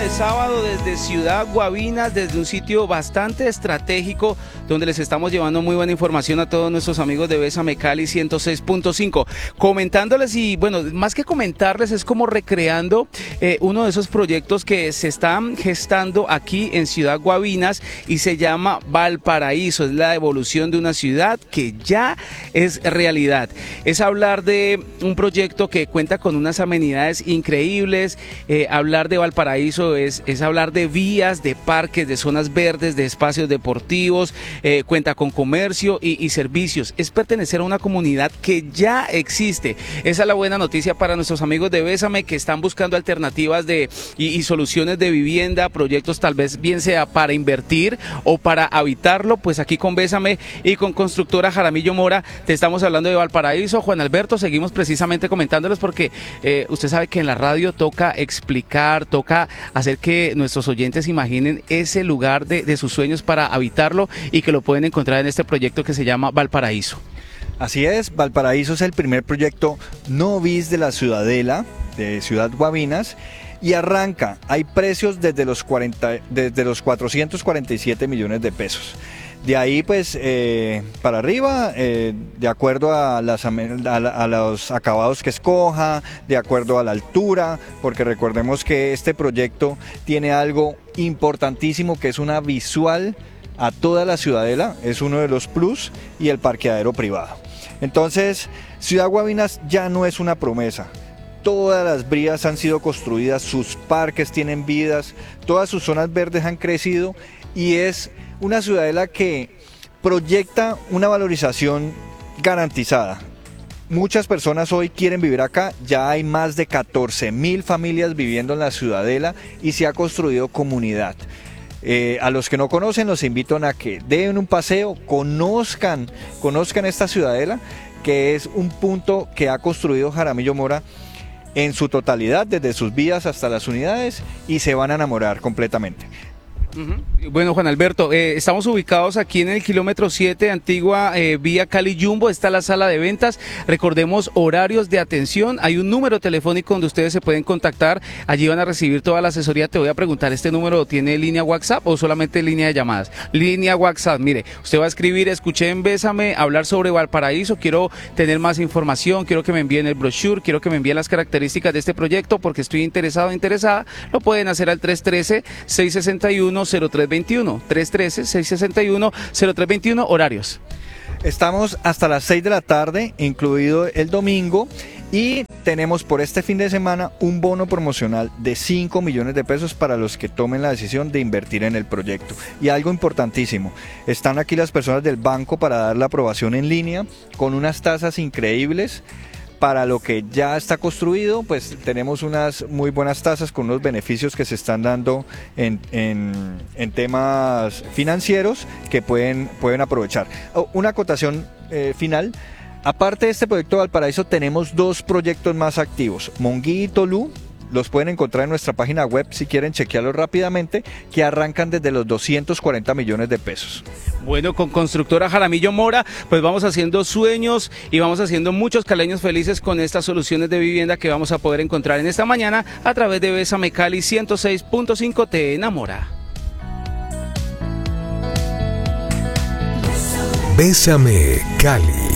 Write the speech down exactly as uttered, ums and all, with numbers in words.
de sábado desde Ciudad Guavinas, desde un sitio bastante estratégico donde les estamos llevando muy buena información a todos nuestros amigos de Bésame Cali ciento seis punto cinco, comentándoles y bueno, más que comentarles es como recreando eh, uno de esos proyectos que se están gestando aquí en Ciudad Guavinas y se llama Valparaíso, es la evolución de una ciudad que ya es realidad. Es hablar de un proyecto que cuenta con unas amenidades increíbles. Eh, hablar de Valparaíso es, es hablar de vías, de parques, de zonas verdes, de espacios deportivos, eh, cuenta con comercio y, y servicios. Es pertenecer a una comunidad que ya existe. Esa es la buena noticia para nuestros amigos de Bésame que están buscando alternativas de, y, y soluciones de vivienda, proyectos tal vez bien sea para invertir o para habitarlo. Pues aquí con Bésame y con Constructora Jaramillo Mora te estamos hablando de Valparaíso. Juan Alberto, seguimos precisamente comentándoles porque eh, usted sabe que en la radio toca explicar, toca hacer que nuestros oyentes imaginen ese lugar de, de sus sueños para habitarlo y que lo pueden encontrar en este proyecto que se llama Valparaíso. Así es, Valparaíso es el primer proyecto no bis de la Ciudadela, de Ciudad Guavinas, y arranca, hay precios desde los, cuarenta, desde los cuatrocientos cuarenta y siete millones de pesos. De ahí pues eh, para arriba, eh, de acuerdo a, las, a, a los acabados que escoja, de acuerdo a la altura, porque recordemos que este proyecto tiene algo importantísimo que es una visual a toda la Ciudadela, es uno de los plus, y el parqueadero privado. Entonces, Ciudad Guavinas ya no es una promesa. Todas las vías han sido construidas, sus parques tienen vidas, todas sus zonas verdes han crecido y es una ciudadela que proyecta una valorización garantizada. Muchas personas hoy quieren vivir acá, ya hay más de catorce mil familias viviendo en la Ciudadela y se ha construido comunidad. Eh, a los que no conocen los invito a que den un paseo, conozcan, conozcan esta Ciudadela, que es un punto que ha construido Jaramillo Mora en su totalidad, desde sus vías hasta las unidades, y se van a enamorar completamente. Uh-huh. Bueno, Juan Alberto, eh, estamos ubicados aquí en el kilómetro siete, antigua eh, vía Cali Jumbo, está la sala de ventas. Recordemos horarios de atención, hay un número telefónico donde ustedes se pueden contactar, allí van a recibir toda la asesoría. Te voy a preguntar, ¿este número tiene línea WhatsApp o solamente línea de llamadas? Línea WhatsApp, mire, usted va a escribir, escuché en Bésame hablar sobre Valparaíso, quiero tener más información, quiero que me envíen el brochure, quiero que me envíen las características de este proyecto porque estoy interesado o interesada, lo pueden hacer al tres uno tres, seis seis uno, cero tres dos uno, tres uno tres, seis seis uno, cero tres dos uno, horarios. Estamos hasta las seis de la tarde, incluido el domingo, y tenemos por este fin de semana un bono promocional de cinco millones de pesos para los que tomen la decisión de invertir en el proyecto. Y algo importantísimo, están aquí las personas del banco para dar la aprobación en línea con unas tasas increíbles. Para lo que ya está construido, pues tenemos unas muy buenas tasas con unos beneficios que se están dando en, en, en temas financieros que pueden, pueden aprovechar. Oh, una acotación eh, final, aparte de este proyecto de Valparaíso tenemos dos proyectos más activos, Monguí y Tolú. Los pueden encontrar en nuestra página web si quieren chequearlo rápidamente, que arrancan desde los doscientos cuarenta millones de pesos. Bueno, con Constructora Jaramillo Mora, pues vamos haciendo sueños y vamos haciendo muchos caleños felices con estas soluciones de vivienda que vamos a poder encontrar en esta mañana a través de Bésame Cali ciento seis punto cinco. Te enamora. Bésame Cali.